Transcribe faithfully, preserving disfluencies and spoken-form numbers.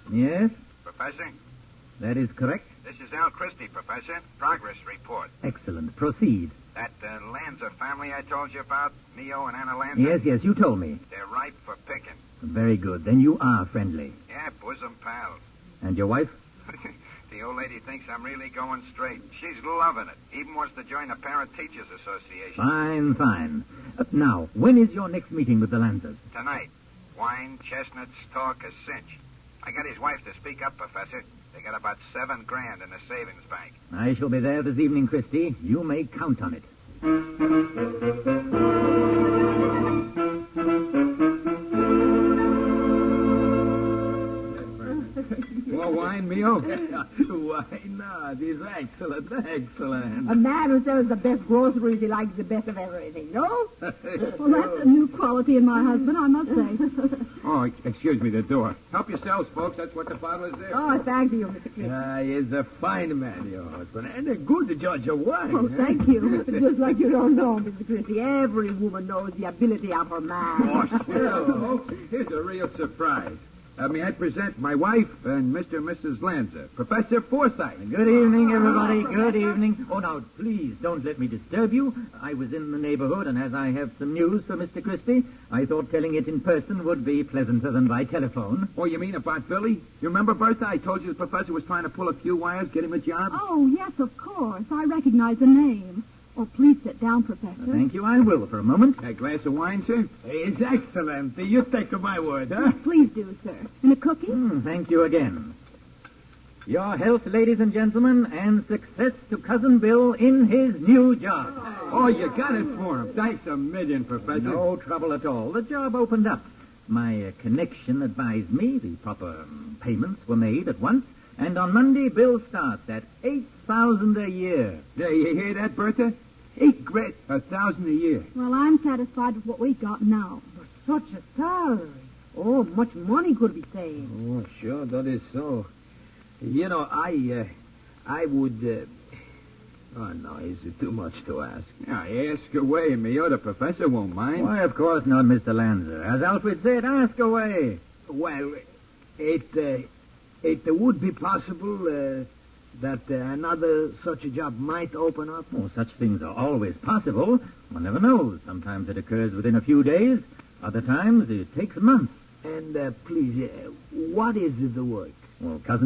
Yes, Professor? that is correct. This is Al Christie, Professor. Progress report. Excellent. Proceed. That uh, Lanza family I told you about, Mio and Anna Lanza? Yes, yes, you told me. They're ripe for picking. Very good. Then you are friendly. Yeah, bosom pals. And your wife? The old lady thinks I'm really going straight. She's loving it. Even wants to join the Parent Teachers Association. Fine, fine. Uh, now, when is your next meeting with the Lanzas? Tonight. Wine, chestnuts, talk, a cinch. I got his wife to speak up, Professor. They got about seven grand in the savings bank. I shall be there this evening, Christie. You may count on it. More wine, Mio? Why not? It's excellent, excellent. A man who sells the best groceries, he likes the best of everything, no? Well, that's a new quality in my husband, I must say. Oh, ex- excuse me, the door. Help yourselves, folks. That's what the bottle is there. Oh, thank you, Mister Christie. Ah, he's a fine man, your husband, and a good judge of wine. Oh, thank you. Just like you don't know, Mister Christie. Every woman knows the ability of her man. Oh, sure. Here's a real surprise. Uh, may I present my wife and Mister and Missus Lanza, Professor Forsyth. Good evening, everybody. Good evening. Oh, now, please don't let me disturb you. I was in the neighborhood, and as I have some news for Mister Christie, I thought telling it in person would be pleasanter than by telephone. Oh, you mean about Billy? You remember, Bertha? I told you the professor was trying to pull a few wires, get him a job? Oh, yes, of course. I recognize the name. Oh, please sit down, Professor. Thank you, I will for a moment. A glass of wine, sir? It's excellent. You take my word, huh? Please do, sir. And a cookie? Hmm, thank you again. Your health, ladies and gentlemen, and success to Cousin Bill in his new job. Oh, you got it for him. Thanks a million, Professor. No trouble at all. The job opened up. My uh, connection advised me the proper um, payments were made at once, and on Monday, Bill starts at eight thousand a year. There, you hear that, Bertha? Eight grand, a thousand a year. Well, I'm satisfied with what we've got now. Such a salary. Oh, much money could be saved. Oh, sure, that is so. You know, I, uh, I would, uh... Oh, no, is it too much to ask? Yeah, ask away, Mio. The professor won't mind. Why, of course not, Mister Lanza. As Alfred said, ask away. Well, it, uh, it would be possible, uh, that uh, another such a job might open up. Oh, such things are always possible. One never knows. Sometimes it occurs within a few days. Other times it takes months. And, uh, please, uh, what is the work? Well, Cousin